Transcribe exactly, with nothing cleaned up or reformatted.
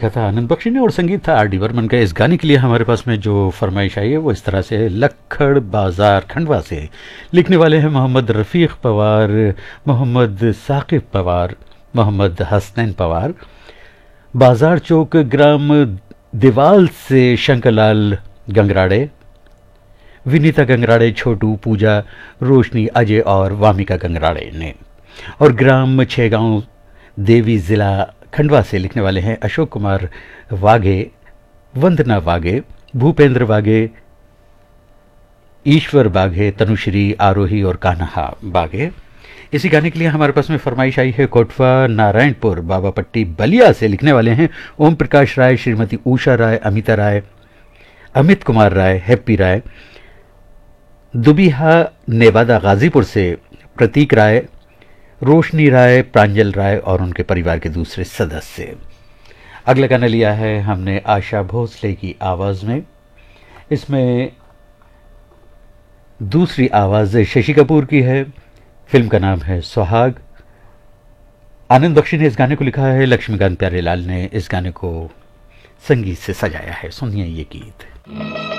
लिखा था आनंद बख्शी ने और संगीत था आर डी बर्मन का। इस गाने के लिए हमारे पास में जो फरमाइश आई है वो इस तरह से है, लक्खड़ बाजार खंडवा से। लिखने वाले हैं मोहम्मद रफ़ीक पवार, मोहम्मद साकिब पवार, मोहम्मद हसनैन पवार। बाजार चौक ग्राम देवाल से शंकरलाल गंगराड़े, विनीता गंगराड़े, छोटू, पूजा, रोशनी, अजय और वामिका गंगराड़े ने। और ग्राम छेगांव देवी जिला खंडवा से लिखने वाले हैं अशोक कुमार वाघे, वंदना वाघे, भूपेंद्र वाघे, ईश्वर बाघे, तनुश्री, आरोही और कान्हा बाघे। इसी गाने के लिए हमारे पास में फरमाइश आई है कोटवा नारायणपुर बाबापट्टी बलिया से। लिखने वाले हैं ओम प्रकाश राय, श्रीमती उषा राय, अमिता राय, अमित कुमार राय, हैप्पी राय। दुबिहा नेवादा गाजीपुर से प्रतीक राय, रोशनी राय, प्रांजल राय और उनके परिवार के दूसरे सदस्य। अगला गाना लिया है हमने आशा भोसले की आवाज़ में। इसमें दूसरी आवाज़ शशि कपूर की है। फिल्म का नाम है सुहाग। आनंद बख्शी ने इस गाने को लिखा है, लक्ष्मीकांत प्यारेलाल ने इस गाने को संगीत से सजाया है। सुनिए ये गीत।